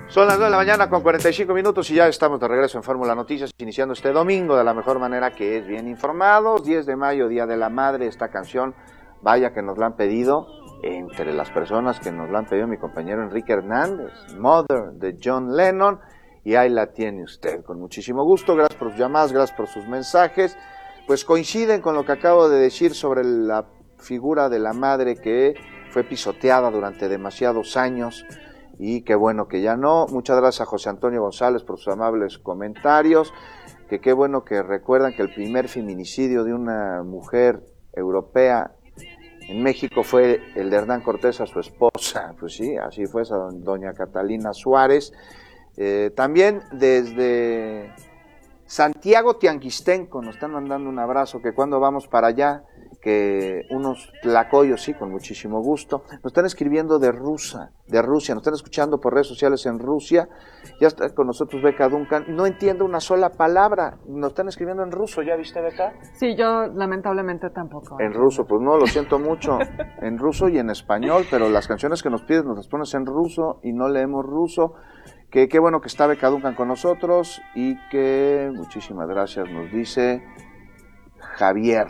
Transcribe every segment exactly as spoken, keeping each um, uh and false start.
Son las nueve de la mañana con cuarenta y cinco minutos y ya estamos de regreso en Fórmula Noticias, iniciando este domingo de la mejor manera, que es bien informados. diez de mayo, Día de la Madre. Esta canción, vaya que nos la han pedido, entre las personas que nos la han pedido mi compañero Enrique Hernández, Mother, de John Lennon, y ahí la tiene usted, con muchísimo gusto. Gracias por sus llamadas, gracias por sus mensajes. Pues coinciden con lo que acabo de decir sobre la figura de la madre, que fue pisoteada durante demasiados años, y qué bueno que ya no. Muchas gracias a José Antonio González por sus amables comentarios, que qué bueno que recuerdan que el primer feminicidio de una mujer europea en México fue el de Hernán Cortés a su esposa. Pues sí, así fue, esa doña Catalina Suárez. Eh, también desde Santiago Tianguistenco nos están mandando un abrazo, que cuando vamos para allá, que unos tlacoyos, sí, con muchísimo gusto. Nos están escribiendo de Rusia, de Rusia, nos están escuchando por redes sociales en Rusia. Ya está con nosotros Beca Duncan, no entiendo una sola palabra, nos están escribiendo en ruso. ¿Ya viste, Beca? Sí, yo lamentablemente tampoco. En ruso, pues no, lo siento mucho, en ruso y en español, pero las canciones que nos pides nos las pones en ruso y no leemos ruso. Que qué bueno que está Beca Duncan con nosotros, y que muchísimas gracias, nos dice Javier.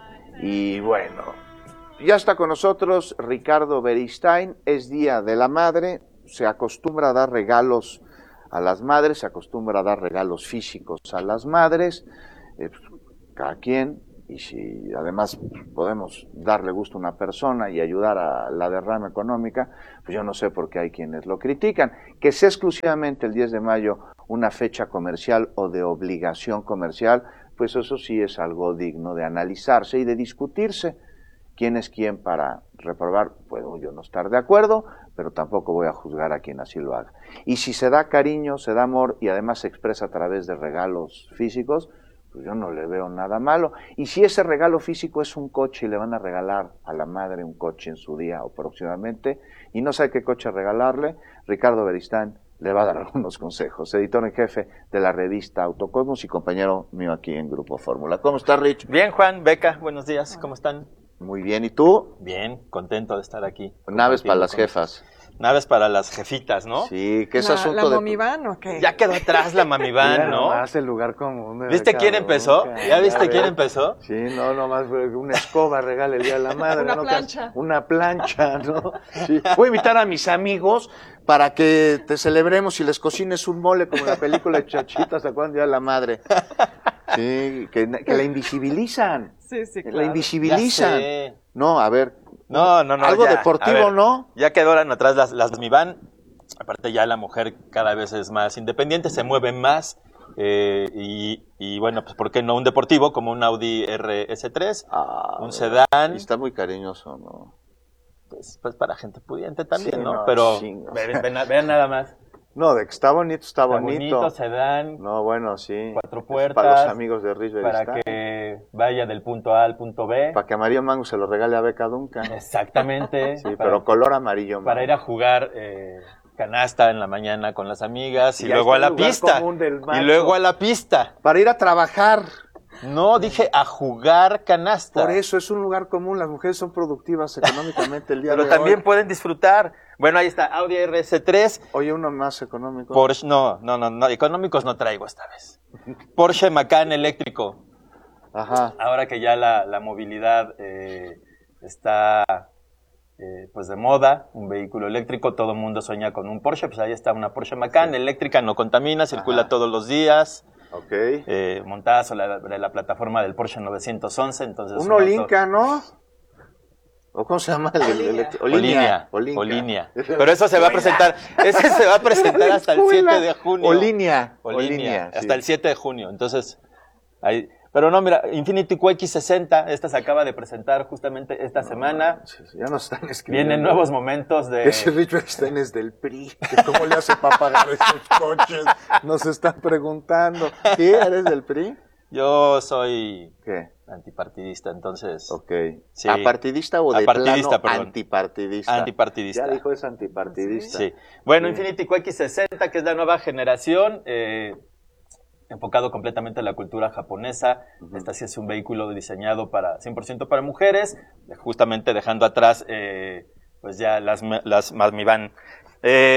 Y bueno, ya está con nosotros Ricardo Beristain. Es Día de la Madre, se acostumbra a dar regalos a las madres, se acostumbra a dar regalos físicos a las madres, eh, cada quien, y si además podemos darle gusto a una persona y ayudar a la derrama económica, pues yo no sé por qué hay quienes lo critican. Que sea exclusivamente el diez de mayo una fecha comercial o de obligación comercial, pues eso sí es algo digno de analizarse y de discutirse. ¿Quién es quién para reprobar? Puedo yo no estar de acuerdo, pero tampoco voy a juzgar a quien así lo haga. Y si se da cariño, se da amor y además se expresa a través de regalos físicos, pues yo no le veo nada malo. Y si ese regalo físico es un coche y le van a regalar a la madre un coche en su día o próximamente, y no sabe qué coche regalarle, Ricardo Beristain le va a dar algunos consejos. Editor en jefe de la revista Autocosmos y compañero mío aquí en Grupo Fórmula. ¿Cómo estás, Rich? Bien, Juan, Beca, buenos días, ¿cómo están? Muy bien, ¿y tú? Bien, contento de estar aquí. Naves para las jefas. Naves para las jefitas, ¿no? Sí, que es ¿La, asunto la de... Mamivan o qué? Ya quedó atrás la Mamivan, ¿no? Nomás el lugar común. ¿Viste quién empezó? ¿Ya viste quién empezó? Sí, no, nomás una escoba regala el Día de la Madre. Una ¿no? plancha. Una plancha, ¿no? Sí. Voy a invitar a mis amigos para que te celebremos y les cocines un mole como la película de Chachita, ¿se acuerdan? Día de la Madre. Sí, que, que la invisibilizan. Sí, sí, claro. La invisibilizan. No, a ver... No, no, no. Algo ya, deportivo, ver, ¿no? Ya quedaron atrás las, las Mamivan. Aparte ya la mujer cada vez es más independiente, se mueve más. Eh, y, y bueno, pues ¿por qué no un deportivo como un Audi R S tres? Ah, un sedán. Y está muy cariñoso, ¿no? Pues, pues para gente pudiente también, Sí, ¿no? no, Pero chingos. vean, vean, vean nada más. No, de que está bonito, está, Está bonito. bonito, sedán. No, bueno, sí. Cuatro puertas. Para los amigos de Rich Para Beristain. que vaya del punto A al punto B. Para que Amarillo Mango se lo regale a Beca Duncan. Exactamente. Sí, para, pero color amarillo mango. Para ir a jugar eh, canasta en la mañana con las amigas y, Y luego ahí a la está el lugar pista. común del macho. Y luego a la pista. Para ir a trabajar. No, dije a jugar canasta. Por eso es un lugar común, las mujeres son productivas económicamente el día Pero de también hoy. pueden disfrutar. Bueno, ahí está, Audi R S tres. Oye, uno más económico. Porsche, no, no, no, no, económicos no traigo esta vez. Porsche Macan eléctrico. Ajá. Ahora que ya la, la movilidad eh, está eh, pues de moda, un vehículo eléctrico, todo el mundo sueña con un Porsche, pues ahí está una Porsche Macan Sí. eléctrica, no contamina, circula Ajá. todos los días. Ok. Eh, montada sobre la, de la plataforma del Porsche novecientos once, entonces... Un un auto- Olinka, ¿no? ¿O cómo se llama? El, el, el, Olinia, Olinka. Olinia. Pero eso se va a presentar, ese se va a presentar hasta el siete de junio. Olinia. Olinia, Olinia, hasta sí. el siete de junio. Entonces, ahí, pero no, mira, Infiniti Q X sesenta, esta se acaba de presentar justamente esta No, semana. Ya nos están escribiendo. Vienen nuevos momentos de... Ese Rich Beristain es del P R I. Que ¿Cómo le hace para pagar esos coches? Nos están preguntando. ¿Sí? ¿Eres del P R I? Yo soy ¿Qué? antipartidista, entonces... Ok. Sí. ¿Apartidista o de Apartidista, plano perdón. antipartidista? Antipartidista. Ya dijo es antipartidista. Sí. Bueno, Sí. Infiniti Q X sesenta, que es la nueva generación, eh, enfocado completamente en la cultura japonesa. Uh-huh. Este sí es un vehículo diseñado para cien por ciento para mujeres, justamente dejando atrás eh, pues ya las, las Mamivan. Eh,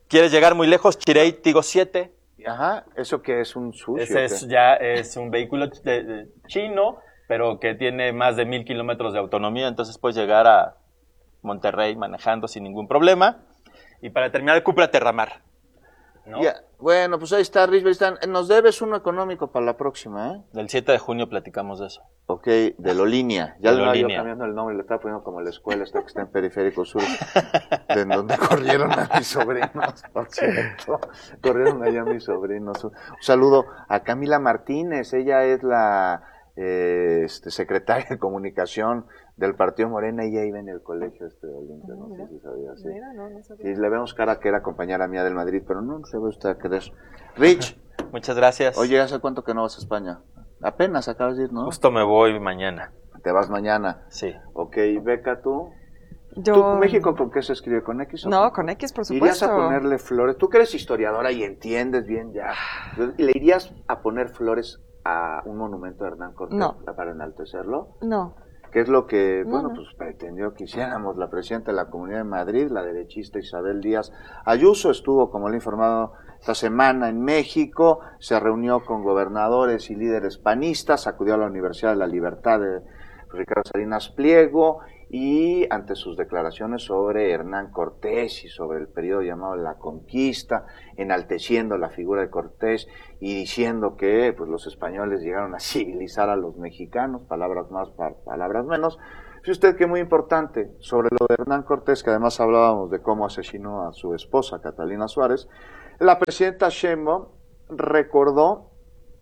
¿Quieres llegar muy lejos? Chirei Tigo siete. Ajá, ¿eso qué es? ¿Un sushi? Ese es, ya es un vehículo de, de chino, pero que tiene más de mil kilómetros de autonomía, entonces puedes llegar a Monterrey manejando sin ningún problema. Y para terminar, el Cupra Terramar, ¿no? Ya, bueno, pues ahí está, Rich Beristain. Nos debes uno económico para la próxima, ¿eh? Del siete de junio platicamos de eso. Ok, de Lolínea. Ya De le estaba yo Lolínea. cambiando el nombre, le estaba poniendo como la escuela esta que está en Periférico Sur, de donde corrieron a mis sobrinos, por cierto. Corrieron allá a mis sobrinos. Un saludo a Camila Martínez, ella es la eh, este, secretaria de comunicación del Partido Morena, y ella iba en el colegio este de Olimpia, no sé si sabía, sí. Mira, no, no sabía. Sí, le vemos cara que era compañera mía del Madrid, pero no se ve usted a querer. Rich, Muchas gracias. oye, ¿hace cuánto que no vas a España? Apenas acabas de ir, ¿no? Justo me voy mañana. Te vas mañana. Sí. Ok, Beca, ¿tú? Yo... ¿Tú, México, con qué se escribe? ¿Con X o No, con X, por ¿Irías supuesto. a ponerle flores? Tú que eres historiadora y entiendes bien ya. ¿Le irías a poner flores a un monumento de Hernán Cortés No. para enaltecerlo? No. ¿Qué es lo que, No, bueno, no. pues pretendió que hiciéramos? La presidenta de la Comunidad de Madrid, la derechista Isabel Díaz Ayuso, estuvo, como le he informado, esta semana en México, se reunió con gobernadores y líderes panistas, acudió a la Universidad de la Libertad de Ricardo Salinas Pliego, y ante sus declaraciones sobre Hernán Cortés y sobre el periodo llamado la Conquista, enalteciendo la figura de Cortés y diciendo que pues los españoles llegaron a civilizar a los mexicanos, palabras más, palabras menos. Fíjese usted que muy importante, sobre lo de Hernán Cortés, que además hablábamos de cómo asesinó a su esposa Catalina Suárez, la presidenta Sheinbaum recordó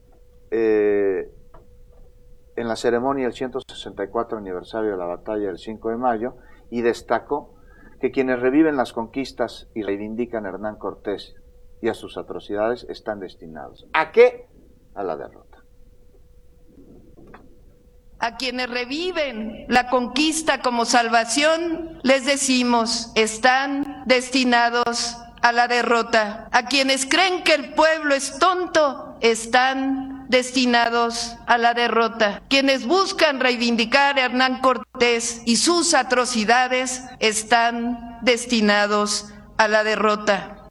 eh, en la ceremonia del ciento sesenta y cuatro aniversario de la batalla del cinco de mayo, y destacó que quienes reviven las conquistas y reivindican a Hernán Cortés y a sus atrocidades están destinados. ¿A qué? A la derrota. A quienes reviven la conquista como salvación, les decimos, están destinados a la derrota. A quienes creen que el pueblo es tonto, están destinados a la derrota. Quienes buscan reivindicar a Hernán Cortés y sus atrocidades, están destinados a la derrota.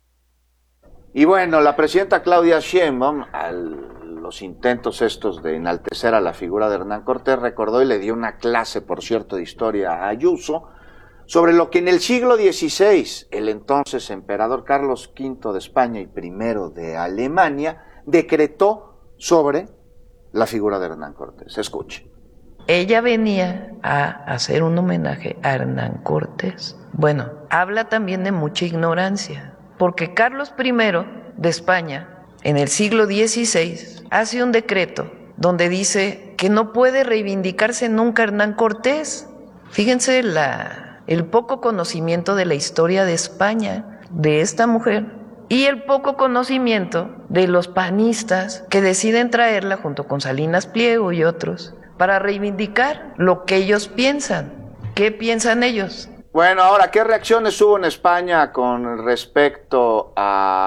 Y bueno, la presidenta Claudia Sheinbaum, a los intentos estos de enaltecer a la figura de Hernán Cortés, recordó y le dio una clase, por cierto, de historia a Ayuso, sobre lo que en el siglo dieciséis el entonces emperador Carlos quinto de España y primero de Alemania decretó sobre la figura de Hernán Cortés. Escuche. Ella venía a hacer un homenaje a Hernán Cortés. Bueno, habla también de mucha ignorancia, porque Carlos primero de España, en el siglo dieciséis, hace un decreto donde dice que no puede reivindicarse nunca Hernán Cortés. Fíjense la, el poco conocimiento de la historia de España de esta mujer y el poco conocimiento de los panistas que deciden traerla junto con Salinas Pliego y otros para reivindicar lo que ellos piensan. ¿Qué piensan ellos? Bueno, ahora, ¿qué reacciones hubo en España con respecto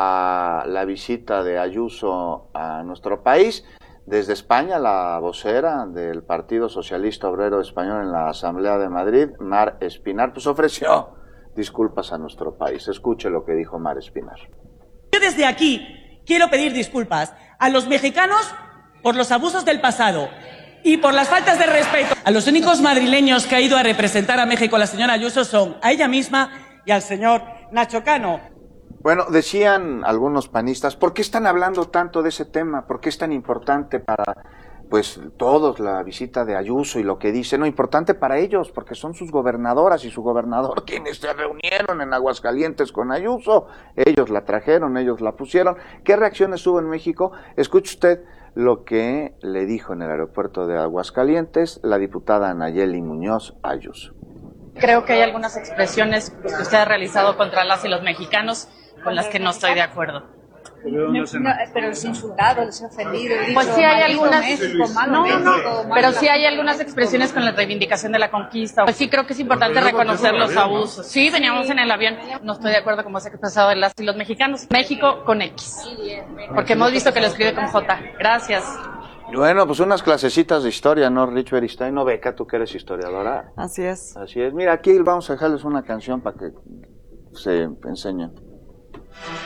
a la visita de Ayuso a nuestro país? Desde España, la vocera del Partido Socialista Obrero Español en la Asamblea de Madrid, Mar Espinar, pues ofreció disculpas a nuestro país. Escuche lo que dijo Mar Espinar. Yo desde aquí quiero pedir disculpas a los mexicanos por los abusos del pasado y por las faltas de respeto. A los únicos madrileños que ha ido a representar a México la señora Ayuso son a ella misma y al señor Nacho Cano. Bueno, decían algunos panistas, ¿por qué están hablando tanto de ese tema? ¿Por qué es tan importante para, pues, todos la visita de Ayuso y lo que dice? No, importante para ellos, porque son sus gobernadoras y su gobernador quienes se reunieron en Aguascalientes con Ayuso. Ellos la trajeron, ellos la pusieron. ¿Qué reacciones hubo en México? Escuche usted lo que le dijo en el aeropuerto de Aguascalientes la diputada Nayeli Muñoz Ayuso. Creo que hay algunas expresiones que usted ha realizado contra las y los mexicanos con las que no estoy de acuerdo. No, pero los insultado, los ofendido, dicho, pues sí hay algunas, México, malo no, México, malo pero sí hay México. algunas expresiones con la reivindicación de la conquista. Pues sí creo que es importante reconocer los abusos. Sí, veníamos en el avión, no estoy de acuerdo como se ha expresado en las y los mexicanos. México con X, porque hemos visto que lo escribe con J. Gracias. Bueno, pues unas clasecitas de historia, ¿no, Rich Beristain? No, Beca, tú que eres historiadora. Así es. Así es. Mira, aquí vamos a dejarles una canción para que se enseñen.